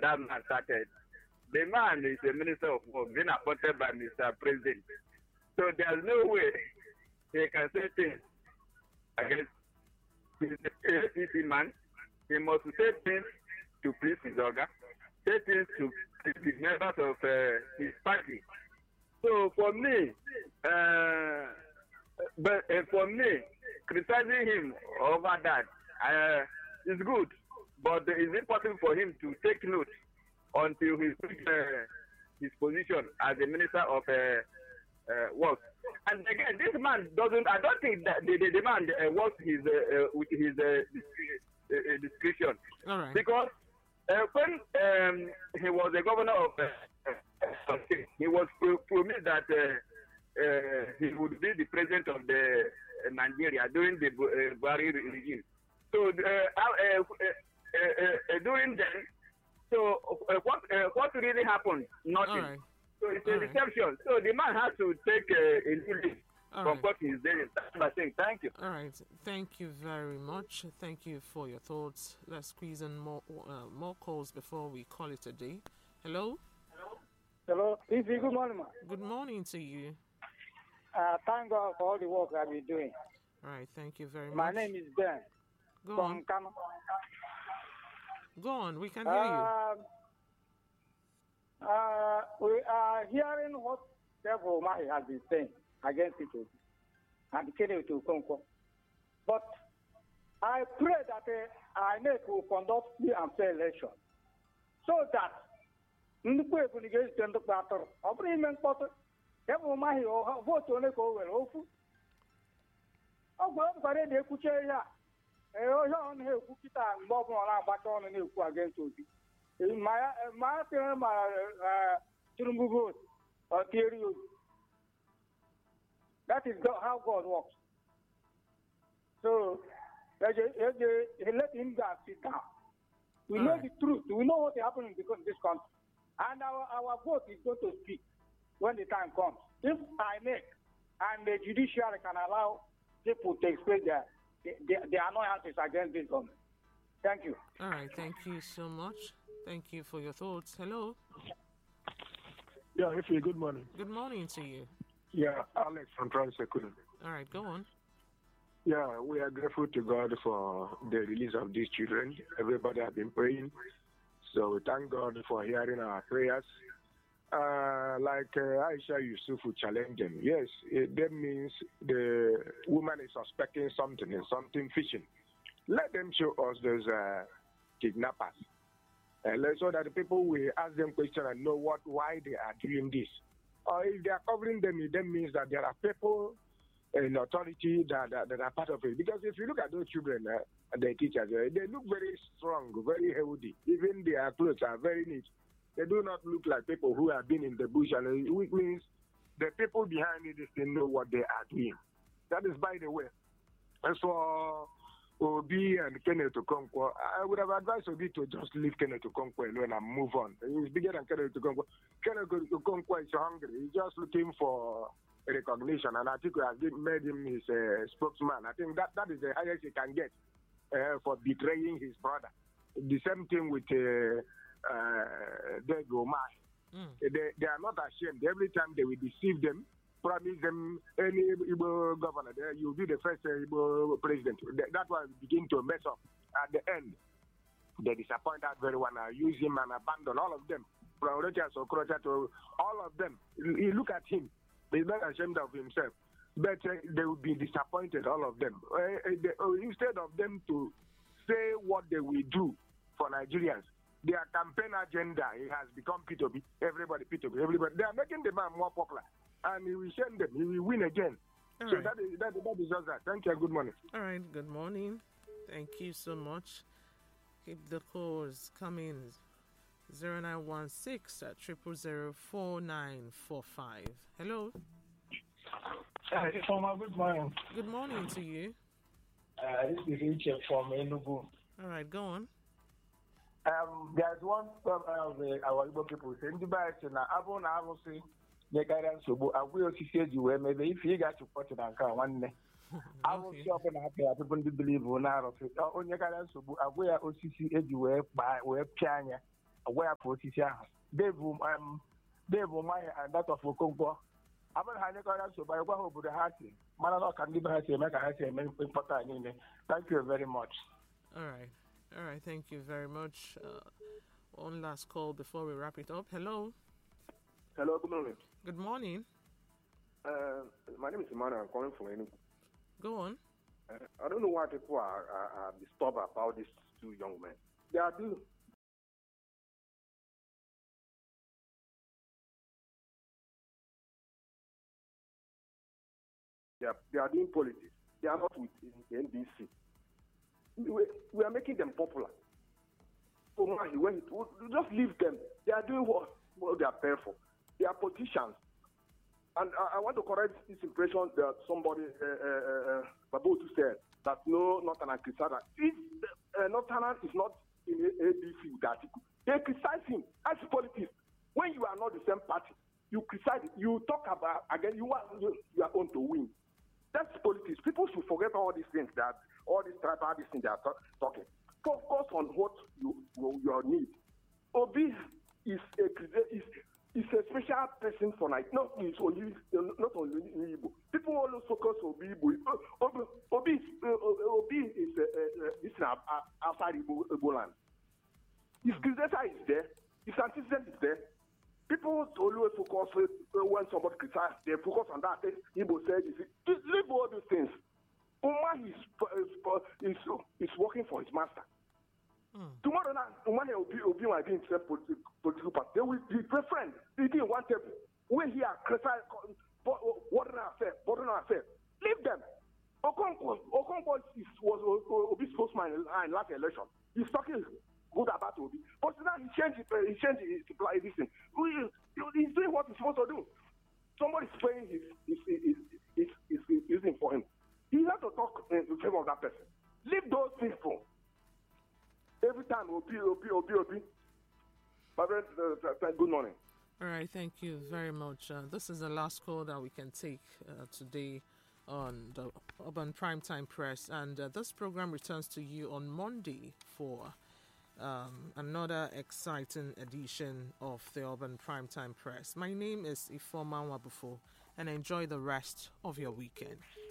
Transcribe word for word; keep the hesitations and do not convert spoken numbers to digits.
that man started. The man is the Minister of Work, being appointed by Mister President. So there's no way he can say things against he's the A P C man. He must say things to please his organ, say things to the members of uh, his party. So for me, uh, but uh, for me, criticizing him over that uh, is good, but it's important for him to take note until he reaches uh, his position as the Minister of uh, uh, Works. And again, this man doesn't. I don't think that the, the, the man uh, works his uh, uh, with his uh, uh, discretion. All right. Because uh, when um, he was the governor of uh, uh, he was pro- promised that uh, uh, he would be the president of the uh, Nigeria during the uh, Buhari regime. So uh, uh, uh, uh, uh, during then, so uh, what uh, what really happened? Nothing. Right. So it's All a right. reception. So the man has to take uh, a lead All from right. what he's doing. That's what I think. Thank you. All right. Thank you very much. Thank you for your thoughts. Let's squeeze in more uh, more calls before we call it a day. Hello. Hello, Ifi, good morning, ma. Good morning to you. Uh, thank God for all the work that we're doing. All right. Thank you very My much. name is Ben Go from on. Kano. Go on. We can hear you. Um, uh, we are hearing what Devil Mahi has been saying against it and killing it to Congo. But I pray that uh, I N E C will conduct free and fair election so that nnukwu ebuni ga-ezute ndị kpa atụrụ ọ bụrụ ime mkpọtụ Devil Mahi vootu ole ka o were ofu ọ gwara mkwara ede ekwuche ihe a ee onye ọ na-ekwu kịta mgbe ọbụla ọ na-agbacha ọnụ na-ekwu against Obi ma ya tịrị ma Tinubu vote ọ tieri Obi. That is God, how God works. So let him go and sit down. We All know right. the truth. We know what happened in this country. And our, our vote is going to speak when the time comes. If I make and the judiciary can allow people to express their, their, their annoyances against this government. Thank you. All right. Thank you so much. Thank you for your thoughts. Hello. Yeah, Ifi, good morning. Good morning to you. Yeah, Alex from Transecular. All right. Go on. Yeah, we are grateful to God for the release of these children. Everybody has been praying. So we thank God for hearing our prayers. Uh, like uh, Aisha Yusuf will challenge them. Yes, it, that means the woman is suspecting something and something fishing. Let them show us those uh, kidnappers. Uh, let- so that the people will ask them questions and know what why they are doing this. Or if they are covering them, it then means that there are people in authority that, that, that are part of it. Because if you look at those children uh, and their teachers, uh, they look very strong, very healthy. Even their clothes are very neat. They do not look like people who have been in the bush, and uh, which means the people behind it they know what they are doing. That is, by the way. As for Obi and Kenneth Okonkwo, I would have advised Obi to just leave Kenneth Okonkwo alone and move on. He's bigger than Kenneth Okonkwo. Kenneth Okonkwo is hungry. He's just looking for recognition, and I think we have made him his uh, spokesman. I think that, that is the highest he can get uh, for betraying his brother. The same thing with uh, uh, Dego Mai. Mm. They, they are not ashamed. Every time they will deceive them, promise them any Igbo governor there, you'll be the first uh, Igbo president. That, that one begin to mess up. At the end, they disappoint that very one, uh, use him and abandon all of them. From Rochas or Krocha to all of them. You look at him. He's not ashamed of himself. But uh, they will be disappointed, all of them. Uh, uh, they, uh, instead of them to say what they will do for Nigerians, their campaign agenda it has become P two P. Everybody P two P. Everybody. They are making the man more popular. And he will shame them. He will win again. All so right. that is, that, that is just that. Thank you. Good morning. All right. Good morning. Thank you so much. Keep the calls coming. zero nine one six at triple zero four nine four five. Hello. Uh, Informer, good morning. Good morning to you. Uh, this is Richard from Enugu. All right. Go on. Um, there's one problem of the, our Igbo people say, ndị be anyị sị na abụ na arụsị nyekarịa nsogbu agwụghị osisi eji wee mebe ife ị ga-achụpọtụ na nke a nwanne arụsị ọbụla aka ya tupu ndị bilivu na arụsị onye karịa nsogbu agwụ ya osisi eji wee kpaa wee pịa anya where for Tisia. Dave, um, Dave, my and that of Okonkwo. I'm not having a so by one who would have it. Manana can give us a make a make important in it. Thank you very much. All right. All right. Thank you very much. Uh, one last call before we wrap it up. Hello. Hello, good morning. Good morning. Uh, my name is Emmanuel. I'm calling from Enugu. Go on. Uh, I don't know why people are, are, are disturbed about these two young men. They are doing. They are, they are doing politics. They are not with the N D C. We, we are making them popular. So when it, just leave them. They are doing what, what they are paid for. They are politicians. And I, I want to correct this impression that somebody, uh, uh, uh, Babutu said, that no, Northern Crisada. If uh, Northern is not in A B C with the article, they criticize him as politics. When you are not the same party, you criticize it. You talk about, again, you want you, you are going to win. That's politics. People should forget all these things, that all these tribal these things they are talk, talking. Focus on what you, you your need. Obi is a is, is a special person for night. Not is only not only in Igbo. People always focus on Igbo. Obi Obi is uh, Obi is uh, uh, this uh, outside Igbo, Igbo land. His creator is there. His antecedent is there. People always focus uh, when somebody criticizes, they focus on that. Igbo said, just leave all these things. Uma is, is, is, is working for his master. Mm. Tomorrow night, when he will be, will be my being political, political party, they will be friends. They didn't want them. When he are criticized, what an affair, what an affair. Leave them. Okonkwo, Okonkwo is, was Obi's spokesman in last election. He's talking good about Obi. But now he changed it, he changed his supply this thing. He's doing what he's supposed to do. Somebody's paying his, his, his, his, his, his using for him. He has to talk in favor of that person. Leave those people. Every time, Obi, Obi, Obi, Obi. My friend, uh, good morning. All right, thank you very much. Uh, this is the last call that we can take uh, today on the Urban Primetime Press. And uh, this program returns to you on Monday for um, another exciting edition of the Urban Primetime Press. My name is Ifoma Wabufo, and enjoy the rest of your weekend.